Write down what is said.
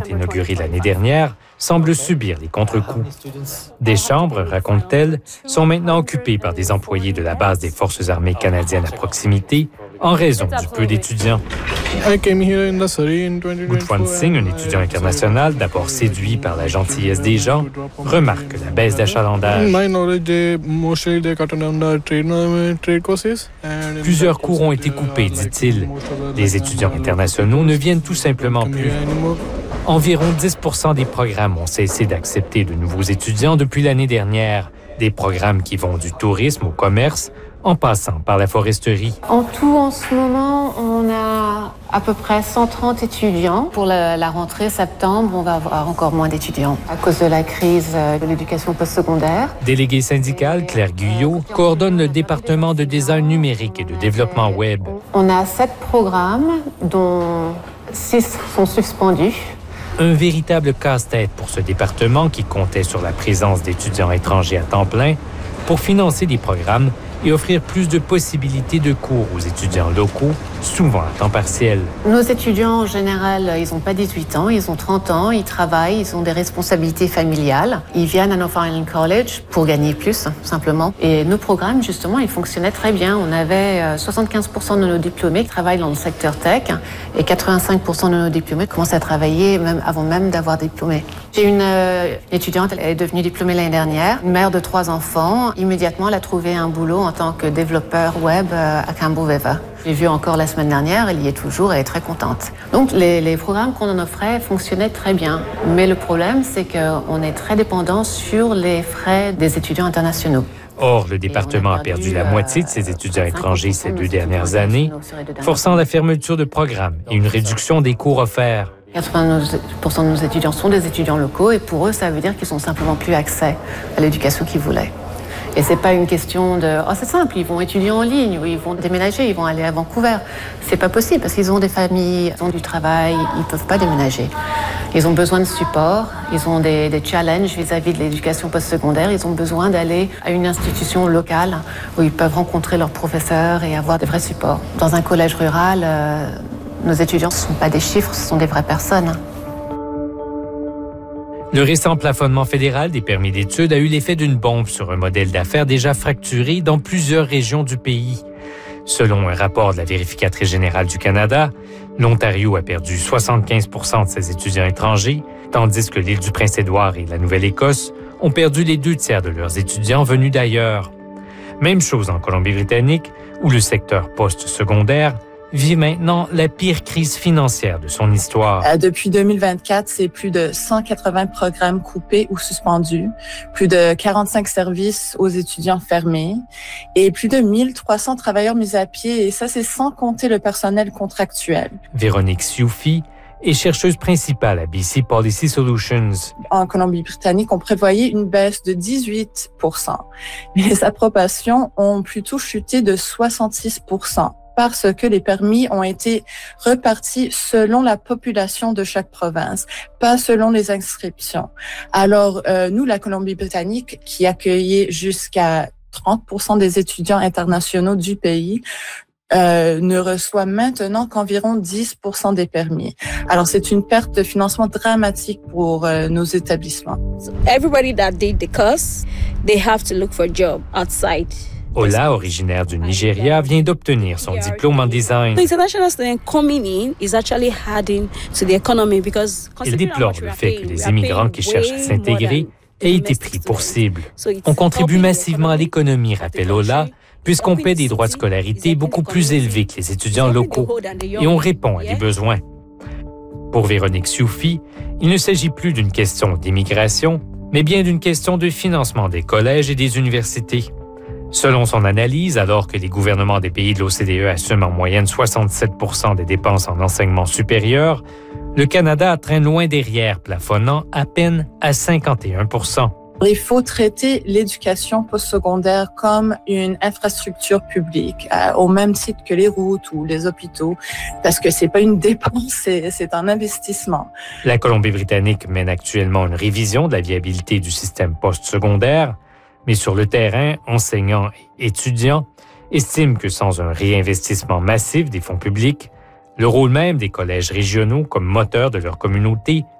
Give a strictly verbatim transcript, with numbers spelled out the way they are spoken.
récente inaugurée l'année dernière semble subir les contre-coups. Des chambres, raconte-t-elle, sont maintenant occupées par des employés de la base des Forces armées canadiennes à proximité en raison du peu d'étudiants. Gutwan Singh, un étudiant international, d'abord séduit par la gentillesse des gens, remarque la baisse d'achalandage. Plusieurs cours ont été coupés, dit-il. Les étudiants internationaux ne viennent tout simplement plus. Environ dix pour cent des programmes ont cessé d'accepter de nouveaux étudiants depuis l'année dernière. Des programmes qui vont du tourisme au commerce, en passant par la foresterie. En tout, en ce moment, on a à peu près cent trente étudiants. Pour la, la rentrée septembre, on va avoir encore moins d'étudiants à cause de la crise de l'éducation postsecondaire. Déléguée syndicale Claire Guyot coordonne le département de design numérique et de développement web. On a sept programmes, dont six sont suspendus. Un véritable casse-tête pour ce département qui comptait sur la présence d'étudiants étrangers à temps plein pour financer des programmes et offrir plus de possibilités de cours aux étudiants locaux, souvent à temps partiel. Nos étudiants, en général, ils n'ont pas dix-huit ans, ils ont trente ans, ils travaillent, ils ont des responsabilités familiales. Ils viennent à North Island College pour gagner plus, simplement. Et nos programmes, justement, ils fonctionnaient très bien. On avait soixante-quinze pour cent de nos diplômés qui travaillent dans le secteur tech et quatre-vingt-cinq pour cent de nos diplômés commencent à travailler même avant même d'avoir diplômé. J'ai une euh, étudiante, elle est devenue diplômée l'année dernière, une mère de trois enfants. Immédiatement, elle a trouvé un boulot en tant que développeur web à Campbell River. J'ai vu encore la semaine dernière, elle y est toujours, elle est très contente. Donc les, les programmes qu'on en offrait fonctionnaient très bien. Mais le problème, c'est qu'on est très dépendant sur les frais des étudiants internationaux. Or, le département a perdu la moitié de ses étudiants étrangers ces deux dernières années, forçant la fermeture de programmes et une réduction des cours offerts. quatre-vingt-dix pour cent de nos étudiants sont des étudiants locaux et pour eux, ça veut dire qu'ils n'ont simplement plus accès à l'éducation qu'ils voulaient. Et c'est pas une question de « oh, c'est simple, ils vont étudier en ligne ou ils vont déménager, ils vont aller à Vancouver ». C'est pas possible parce qu'ils ont des familles, ils ont du travail, ils peuvent pas déménager. Ils ont besoin de support, ils ont des, des challenges vis-à-vis de l'éducation postsecondaire, ils ont besoin d'aller à une institution locale où ils peuvent rencontrer leurs professeurs et avoir des vrais supports. Dans un collège rural, euh, nos étudiants ne sont pas des chiffres, ce sont des vraies personnes. Le récent plafonnement fédéral des permis d'études a eu l'effet d'une bombe sur un modèle d'affaires déjà fracturé dans plusieurs régions du pays. Selon un rapport de la vérificatrice générale du Canada, l'Ontario a perdu soixante-quinze pour cent de ses étudiants étrangers, tandis que l'île du Prince-Édouard et la Nouvelle-Écosse ont perdu les deux tiers de leurs étudiants venus d'ailleurs. Même chose en Colombie-Britannique, où le secteur post-secondaire vit maintenant la pire crise financière de son histoire. Euh, depuis deux mille vingt-quatre, c'est plus de cent quatre-vingts programmes coupés ou suspendus, plus de quarante-cinq services aux étudiants fermés et plus de mille trois cents travailleurs mis à pied, et ça, c'est sans compter le personnel contractuel. Véronique Sioufi est chercheuse principale à B C Policy Solutions. En Colombie-Britannique, on prévoyait une baisse de dix-huit pour cent. Les approbations ont plutôt chuté de soixante-six pour cent. Parce que les permis ont été repartis selon la population de chaque province, pas selon les inscriptions. Alors, euh, nous, la Colombie-Britannique, qui accueillait jusqu'à trente pour cent des étudiants internationaux du pays, Euh, ne reçoit maintenant qu'environ dix pour cent des permis. Alors, c'est une perte de financement dramatique pour euh, nos établissements. Everybody that did the course, they have to look for a job outside. Ola, originaire du Nigeria, vient d'obtenir son diplôme en design. The international student coming in is actually adding to the economy because Il déplore le fait que les immigrants qui cherchent à s'intégrer aient été pris pour cible. On contribue massivement à l'économie, rappelle Ola, puisqu'on paie des droits de scolarité beaucoup plus élevés que les étudiants locaux et on répond à des besoins. Pour Véronique Sioufi, il ne s'agit plus d'une question d'immigration, mais bien d'une question de financement des collèges et des universités. Selon son analyse, alors que les gouvernements des pays de l'O C D E assument en moyenne soixante-sept pour cent des dépenses en enseignement supérieur, le Canada traîne loin derrière, plafonnant à peine à cinquante et un pour cent. Il faut traiter l'éducation postsecondaire comme une infrastructure publique, euh, au même titre que les routes ou les hôpitaux, parce que c'est pas une dépense, c'est, c'est un investissement. La Colombie-Britannique mène actuellement une révision de la viabilité du système postsecondaire, mais sur le terrain, enseignants et étudiants estiment que sans un réinvestissement massif des fonds publics, le rôle même des collèges régionaux comme moteur de leur communauté